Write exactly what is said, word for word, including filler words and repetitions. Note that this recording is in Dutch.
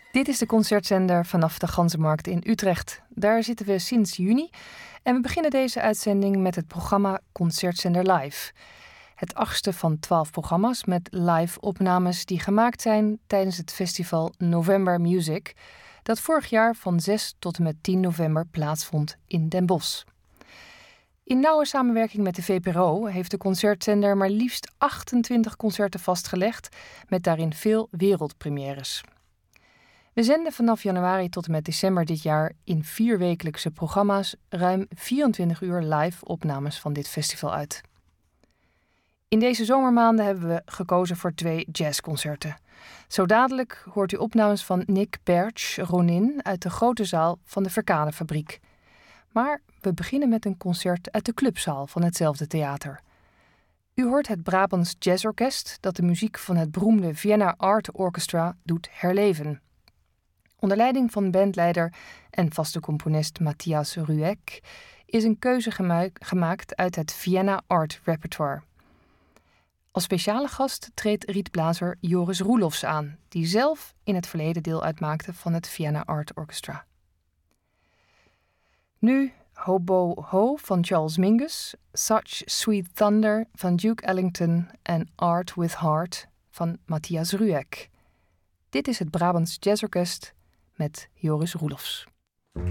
Dit is de concertzender vanaf de Ganzenmarkt in Utrecht. Daar zitten we sinds juni en we beginnen deze uitzending met het programma Concertzender Live. Het achtste van twaalf programma's met live opnames die gemaakt zijn tijdens het festival November Music, dat vorig jaar van zes tot en met tien november plaatsvond in Den Bosch. In nauwe samenwerking met de V P R O heeft de concertzender maar liefst achtentwintig concerten vastgelegd, met daarin veel wereldpremières. We zenden vanaf januari tot en met december dit jaar in vier wekelijkse programma's ruim vierentwintig uur live opnames van dit festival uit. In deze zomermaanden hebben we gekozen voor twee jazzconcerten. Zo dadelijk hoort u opnames van Nick Perch Ronin uit de grote zaal van de Verkadefabriek. Maar we beginnen met een concert uit de clubzaal van hetzelfde theater. U hoort het Brabants Jazzorkest dat de muziek van het beroemde Vienna Art Orchestra doet herleven. Onder leiding van bandleider en vaste componist Matthias Rueck is een keuze gema- gemaakt uit het Vienna Art Repertoire. Als speciale gast treedt rietblazer Joris Roelofs aan, die zelf in het verleden deel uitmaakte van het Vienna Art Orchestra. Nu Hobo Ho van Charles Mingus, Such Sweet Thunder van Duke Ellington en Art with Heart van Matthias Rueck. Dit is het Brabants Jazzorkest met Joris Roelofs.